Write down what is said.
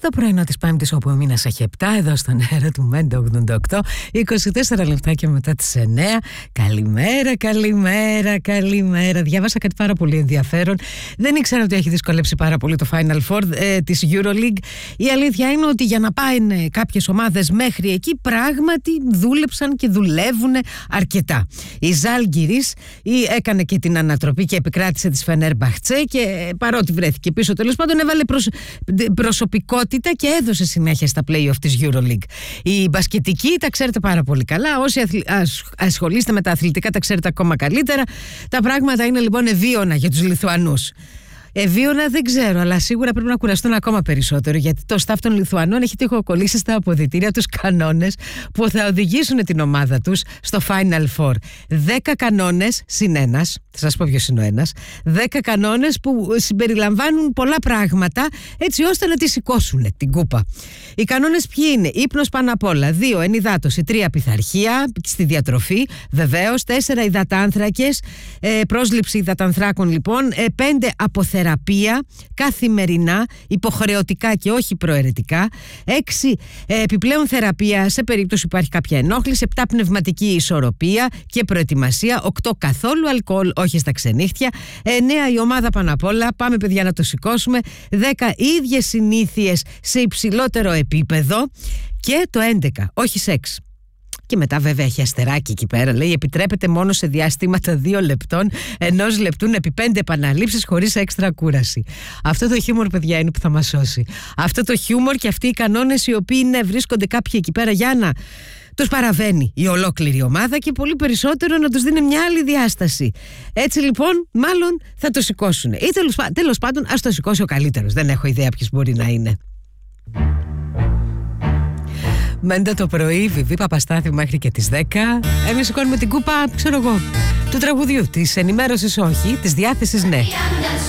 Στο πρωινό της Πέμπτης, όπου ο μήνας έχει 7, εδώ στον αέρα του Μέντε 88, 24 λεπτάκια μετά τις 9. Καλημέρα. Διάβασα κάτι πάρα πολύ ενδιαφέρον. Δεν ήξερα ότι έχει δυσκολέψει πάρα πολύ το Final Four της EuroLeague. Η αλήθεια είναι ότι για να πάνε κάποιες ομάδες μέχρι εκεί, πράγματι δούλεψαν και δουλεύουν αρκετά. Η Ζάλγκιρις έκανε και την ανατροπή και επικράτησε της Φενέρμπαχτσε, και παρότι βρέθηκε πίσω, τέλος πάντων έβαλε προσωπικότητα και έδωσε συνέχεια στα play-off της EuroLeague. Η μπασκετική τα ξέρετε πάρα πολύ καλά. Όσοι ασχολείστε με τα αθλητικά τα ξέρετε ακόμα καλύτερα. Τα πράγματα είναι λοιπόν ευίωνα για τους Λιθουανούς. Ευίωνα δεν ξέρω, αλλά σίγουρα πρέπει να κουραστούν ακόμα περισσότερο, γιατί το staff των Λιθουανών έχει τυχοκολλήσει στα αποδυτήρια τους κανόνες που θα οδηγήσουν την ομάδα τους στο Final Four. 10 κανόνες συν ένας, θα σας πω ποιος είναι ο ένας. 10 κανόνες που συμπεριλαμβάνουν πολλά πράγματα, έτσι ώστε να τη σηκώσουν την κούπα. Οι κανόνες ποιοι είναι? Ύπνος πάνω απ' όλα, 2 ενυδάτωση, 3 πειθαρχία στη διατροφή, βεβαίως, 4 υδατάνθρακες, πρόσληψη υδατανθράκων λοιπόν, 5 αποθεραπεία καθημερινά, υποχρεωτικά και όχι προαιρετικά, 6 επιπλέον θεραπεία σε περίπτωση που υπάρχει κάποια ενόχληση, 7 πνευματική ισορροπία και προετοιμασία, 8 καθόλου αλκοόλ, όχι στα ξενύχτια, 9 η ομάδα πάνω απ' όλα, πάμε παιδιά να το σηκώσουμε, 10 ίδιες συνήθειες σε υψηλότερο επίπεδο, και το 11 όχι σεξ. Και μετά βέβαια έχει αστεράκι εκεί πέρα, λέει επιτρέπεται μόνο σε διαστήματα 2 λεπτών, 1 λεπτού επί 5 επαναλήψεις χωρίς έξτρα κούραση. Αυτό το χιούμορ, παιδιά, είναι που θα μας σώσει. Αυτό το χιούμορ και αυτοί οι κανόνες οι οποίοι βρίσκονται κάποιοι εκεί πέρα για να τους παραβαίνει η ολόκληρη ομάδα και πολύ περισσότερο να τους δίνει μια άλλη διάσταση. Έτσι λοιπόν μάλλον θα το σηκώσουν. Ή τέλος πάντων ας το σηκώσει ο καλύτερος. Δεν έχω ιδέα ποιος μπορεί να είναι. Μέντε το πρωί, Βιβί Παπαστάθη μέχρι και τις 10. Εμείς σηκώνουμε την κούπα, ξέρω εγώ, του τραγουδιού, της ενημέρωσης όχι, της διάθεσης ναι.